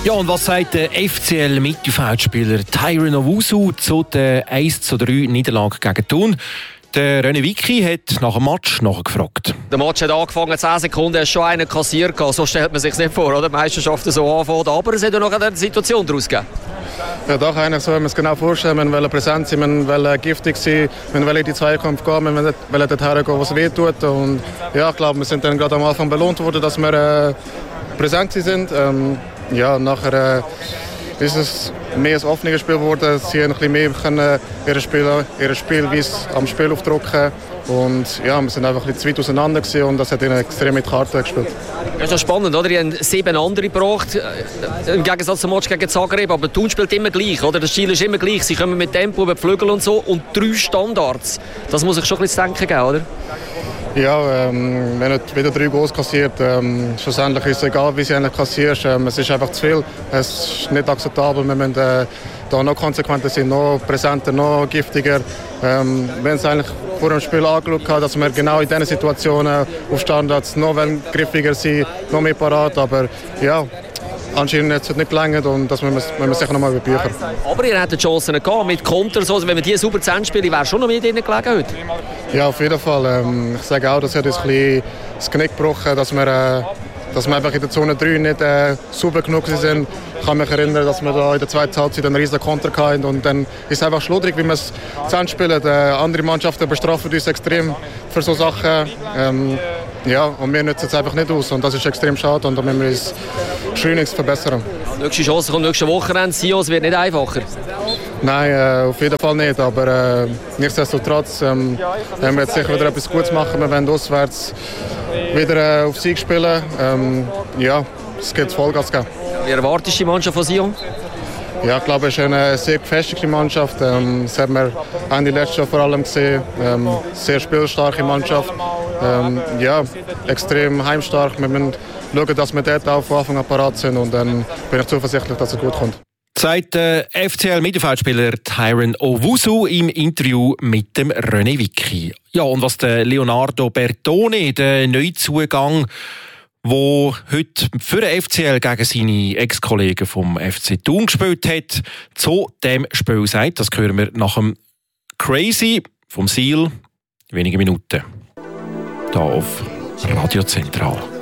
Ja, und was sagt der FCL-Mittelfeldspieler Tyron Owusu zu der 1:3 Niederlage gegen Thun? Der René Wicki hat nach dem Match nachgefragt. Der Match hat angefangen, 10 Sekunden, hast schon einen kassiert. So stellt man sich nicht vor, oder? Die Meisterschaft so anfangen. Aber es hat ja noch eine Situation daraus gegeben. Ja, doch, eigentlich so, wenn man es genau vorstellen. Wir wollen präsent sein, wir wollen giftig sein, wir wollen in die Zweikampf gehen, wir wollen dorthin gehen, was weh tut. Und ja, ich glaube, wir sind dann gerade am Anfang belohnt worden, dass wir präsent sind. Ja, nachher ist es mehr ein offenes Spiel geworden. Sie haben ein bisschen mehr können ihre Spielweise am Spiel aufdrücken. Und ja, wir sind einfach ein bisschen zu weit auseinander gewesen und das hat ihnen extrem mit Karten gespielt. Das ist ja spannend, oder? Die haben 7 andere gebracht, im Gegensatz zum Match gegen Zagreb. Aber Thun spielt immer gleich, oder? Das Ziel ist immer gleich. Sie kommen mit Tempo über die Flügel und so und 3 Standards. Das muss ich schon ein bisschen zu denken geben, oder? Ja, wenn du wieder 3 Goals kassiert, schlussendlich ist es egal, wie sie eigentlich kassierst. Es ist einfach zu viel. Es ist nicht akzeptabel. Wir müssen da noch konsequenter sein, noch präsenter, noch giftiger. Wir haben es eigentlich vor dem Spiel angeschaut, dass wir genau in diesen Situationen auf Standards noch griffiger sind, noch mehr parat. Aber ja, anscheinend hat es nicht gelangt und das müssen wir sicher noch mal überbüchen. Aber ihr hättet Chancen gehabt mit Kontern. Also wenn wir die super zu spielen, wäre schon noch mehr drin gelegen heute. Ja, auf jeden Fall. Ich sage auch, das hat uns ein bisschen das Knick gebrochen, dass wir einfach in der Zone 3 nicht sauber genug sind. Ich kann mich erinnern, dass wir da in der zweiten Halbzeit einen riesen Konter hatten und dann ist es einfach schludrig, wie wir es zusammenspielen. Andere Mannschaften bestrafen uns extrem für solche Sachen. Ja, und wir nutzen es einfach nicht aus und das ist extrem schade und da müssen wir uns schleunigst verbessern. Nächste Chance kommt nächste Wochenende. Sios wird nicht einfacher. Nein, auf jeden Fall nicht, aber nichtsdestotrotz werden wir jetzt sicher wieder etwas Gutes machen. Wir werden auswärts wieder auf Sieg spielen. Ja, es gibt Vollgas geben. Wie erwartest du die Mannschaft von Sion? Ja, ich glaube, es ist eine sehr gefestigte Mannschaft. Das haben wir Ende letztes Jahr vor allem gesehen. Sehr spielstarke Mannschaft. Ja, extrem heimstark. Wir müssen schauen, dass wir dort auch von Anfang an parat sind und dann bin ich zuversichtlich, dass es gut kommt. Sagt der FCL-Mittelfeldspieler Tyron Owusu im Interview mit dem René Wicki. Ja, und was der Leonardo Bertone, der Neuzugang, der heute für den FCL gegen seine Ex-Kollegen vom FC Thun gespielt hat, zu dem Spiel sagt, das hören wir nach dem Crazy vom Seal, wenige Minuten, hier auf Radio Zentral.